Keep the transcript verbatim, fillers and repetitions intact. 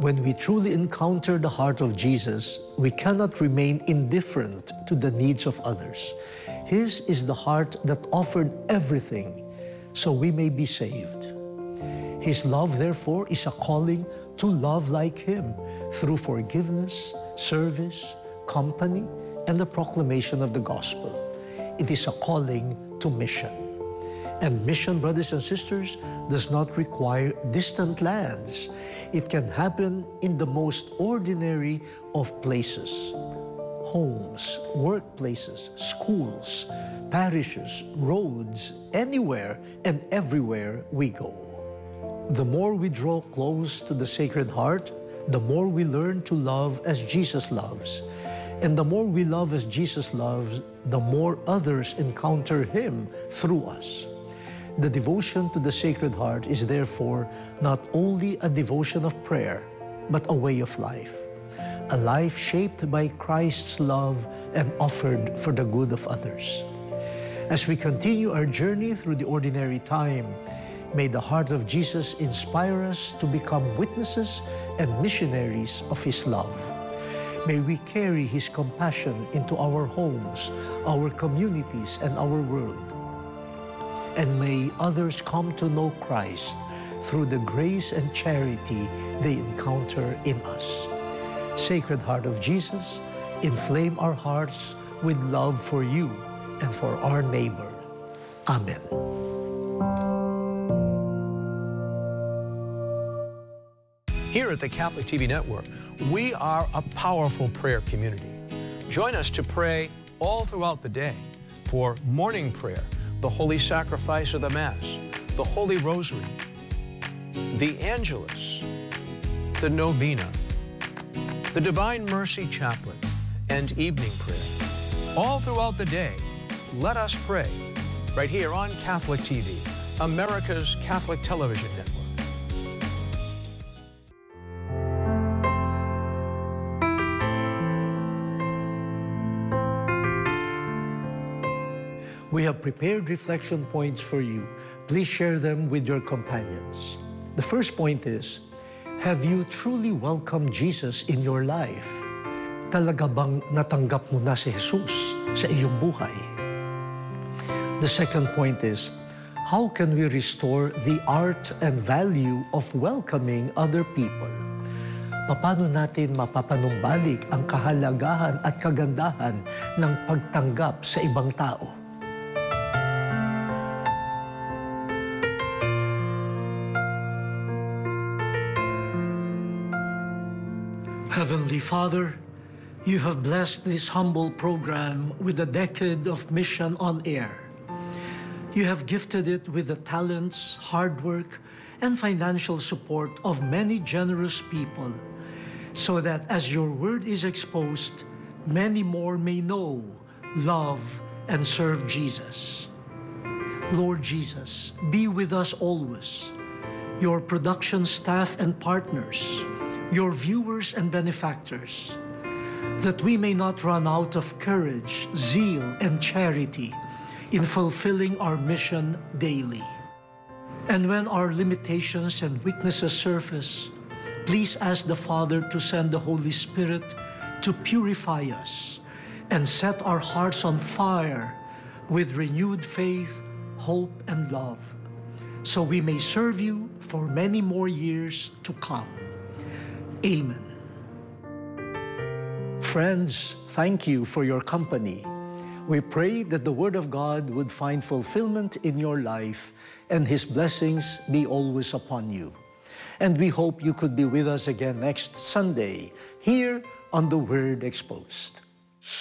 When we truly encounter the heart of Jesus, we cannot remain indifferent to the needs of others. His is the heart that offered everything so we may be saved. His love, therefore, is a calling to love like Him through forgiveness, service, company, and the proclamation of the gospel. It is a calling to mission. And mission, brothers and sisters, does not require distant lands. It can happen in the most ordinary of places. Homes, workplaces, schools, parishes, roads, anywhere and everywhere we go. The more we draw close to the Sacred Heart, the more we learn to love as Jesus loves. And the more we love as Jesus loves, the more others encounter Him through us. The devotion to the Sacred Heart is therefore not only a devotion of prayer, but a way of life. A life shaped by Christ's love and offered for the good of others. As we continue our journey through the ordinary time, may the heart of Jesus inspire us to become witnesses and missionaries of His love. May we carry His compassion into our homes, our communities, and our world. And may others come to know Christ through the grace and charity they encounter in us. Sacred Heart of Jesus, inflame our hearts with love for you and for our neighbor. Amen. Here at the Catholic T V Network, we are a powerful prayer community. Join us to pray all throughout the day for morning prayer, the Holy Sacrifice of the Mass, the Holy Rosary, the Angelus, the Novena, the Divine Mercy Chaplet, and evening prayer. All throughout the day, let us pray, right here on Catholic T V, America's Catholic television network. We have prepared reflection points for you. Please share them with your companions. The first point is, have you truly welcomed Jesus in your life? Talaga bang natanggap mo na si Jesus sa iyong buhay? The second point is, how can we restore the art and value of welcoming other people? Paano natin mapapanumbalik ang kahalagahan at kagandahan ng pagtanggap sa ibang tao? Heavenly Father, you have blessed this humble program with a decade of mission on air. You have gifted it with the talents, hard work, and financial support of many generous people, so that as your word is exposed, many more may know, love, and serve Jesus. Lord Jesus, be with us always, your production staff and partners, your viewers and benefactors, that we may not run out of courage, zeal, and charity in fulfilling our mission daily. And when our limitations and weaknesses surface, please ask the Father to send the Holy Spirit to purify us and set our hearts on fire with renewed faith, hope, and love, so we may serve you for many more years to come. Amen. Friends, thank you for your company. We pray that the Word of God would find fulfillment in your life and His blessings be always upon you. And we hope you could be with us again next Sunday here on The Word Exposed.